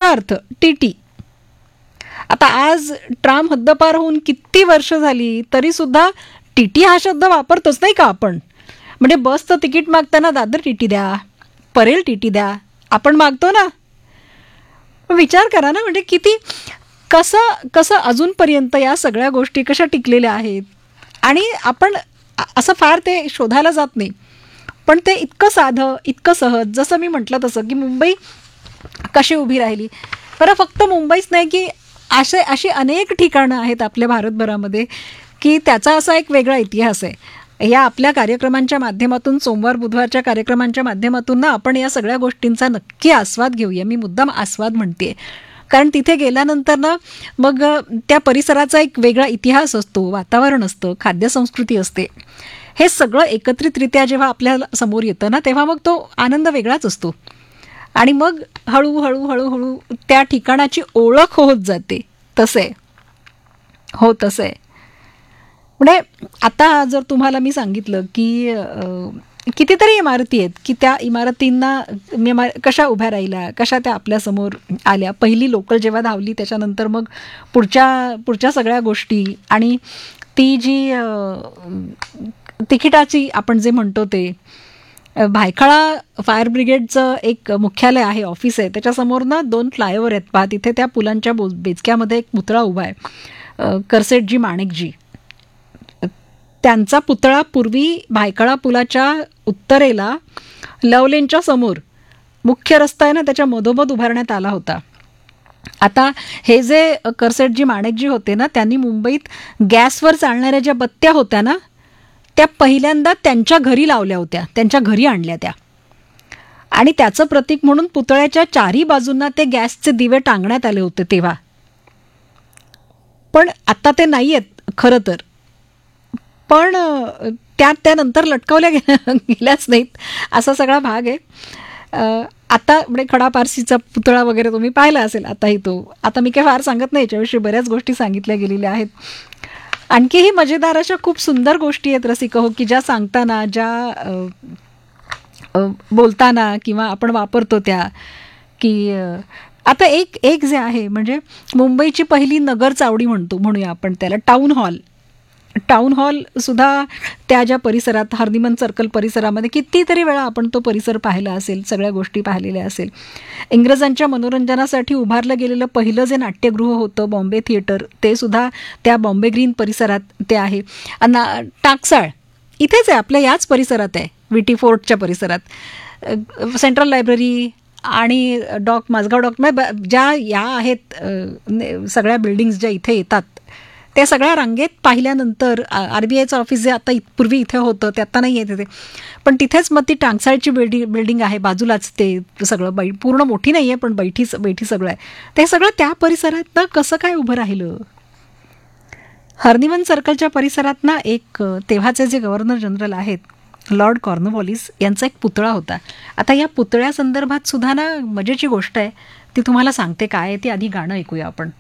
अर्थ टीटी. आता आज ट्राम हद्दपार होऊन किती वर्ष झाली तरी सुद्धा टीटी हा शब्द वापरतोच नाही का आपण. म्हणजे बसचं तिकीट मागताना दादर टीटी द्या, परेल टीटी द्या, आपण मागतो ना. विचार करा ना, म्हणजे किती कसं अजूनपर्यंत या सगळ्या गोष्टी कशा टिकलेल्या आहेत. आणि आपण असं फार ते शोधायला जात नाही, पण ते इतकं साधं, इतकं सहज, जसं मी म्हटलं तसं की मुंबई कशी उभी राहिली. बरं, फक्त मुंबईच नाही की अशी अनेक ठिकाणं आहेत आपल्या भारतभरामध्ये की त्याचा असा एक वेगळा इतिहास आहे. या आपल्या कार्यक्रमांच्या माध्यमातून, सोमवार बुधवारच्या कार्यक्रमांच्या माध्यमातून ना आपण या सगळ्या गोष्टींचा नक्की आस्वाद घेऊया. मी मुद्दाम आस्वाद म्हणते, कारण तिथे गेल्यानंतर ना मग त्या परिसराचा एक वेगळा इतिहास असतो, वातावरण असतं, खाद्यसंस्कृती असते. हे सगळं एकत्रितरित्या जेव्हा आपल्याला समोर येतं ना, तेव्हा मग तो आनंद वेगळाच असतो. आणि मग हळूहळू हळूहळू त्या ठिकाणाची ओळख होत जाते. तसे हो, तसं आहे. म्हणजे आता जर तुम्हाला मी सांगितलं की कितीतरी इमारती आहेत की त्या इमारतींना कशा उभ्या राहिल्या, कशा त्या आपल्यासमोर आल्या. पहिली लोकल जेव्हा धावली त्याच्यानंतर मग पुढच्या सगळ्या गोष्टी, आणि ती जी तिकिटाची आपण जे म्हणतो ते, भायखळा फायर ब्रिगेडचं एक मुख्यालय आहे, ऑफिस आहे, त्याच्यासमोर ना 2 फ्लायओव्हर आहेत पहा. तिथे त्या पुलांच्या बेचक्यामध्ये एक पुतळा उभा आहे, करसेटजी माणेकजी. त्यांचा पुतळा पूर्वी भायखळा पुलाच्या उत्तरेला लवलेनच्या समोर मुख्य रस्ता आहे ना, त्याच्या मधोमध उभारण्यात आला होता. आता हे जे करसेटजी माणेकजी होते ना, त्यांनी मुंबईत गॅसवर चालणाऱ्या ज्या बत्त्या होत्या ना, त्या पहिल्यांदा त्यांच्या घरी लावल्या होत्या, त्यांच्या घरी आणल्या त्या. आणि त्याचं प्रतीक म्हणून पुतळ्याच्या 4ही बाजूंना ते गॅसचे दिवे टांगण्यात आले होते तेव्हा. पण आता ते नाही आहेत खरं तर, पण त्यानंतर लटकवल्या गेल्याच नाहीत, असा सगळा भाग आहे. आता म्हणजे खडा पारसीचा पुतळा वगैरे तुम्ही पाहिला असेल आताही तो. आता मी काय फार सांगत नाही, याच्याविषयी बऱ्याच गोष्टी सांगितल्या गेलेल्या आहेत. आणखीही मजेदार अशा खूप सुंदर गोष्टी आहेत रसिक हो, की ज्या सांगताना, ज्या बोलताना किंवा आपण वापरतो त्या, की आता एक जे आहे म्हणजे मुंबईची पहिली नगर चावडी म्हणूया आपण त्याला, टाऊन हॉल सुद्धा त्या ज्या परिसरात, हार्निमन सर्कल परिसरामध्ये कितीतरी वेळा आपण तो परिसर पाहिला असेल, सगळ्या गोष्टी पाहिलेल्या असेल. इंग्रजांच्या मनोरंजनासाठी उभारलं गेलेलं पहिलं जे नाट्यगृह होतं, बॉम्बे थिएटर, ते सुद्धा त्या बॉम्बे ग्रीन परिसरात ते आहे. टाकसाळ इथेच आहे, आपल्या याच परिसरात आहे, विटी फोर्टच्या परिसरात. सेंट्रल लायब्ररी आणि माझगाव डॉक, ज्या या आहेत सगळ्या बिल्डिंग्स ज्या इथे येतात, त्या सगळ्या रांगेत पाहिल्यानंतर RBIचं ऑफिस जे आता पूर्वी इथे होतं ते आता नाही आहे तिथे, पण तिथेच मग ती टांगसाळची बिल्डिंग आहे बाजूलाच. ते सगळं पूर्ण मोठी नाही आहे, पण बैठी सगळं आहे. ते सगळं त्या परिसरात ना कसं काय उभं राहिलं. हार्निमन सर्कलच्या परिसरात ना एक तेव्हाचे जे गव्हर्नर जनरल आहेत, लॉर्ड कॉर्नवॉलिस, यांचा एक पुतळा होता. आता या पुतळ्यासंदर्भात सुद्धा ना मजेची गोष्ट आहे, ती तुम्हाला सांगते काय आहे ती. आधी गाणं ऐकूया आपण.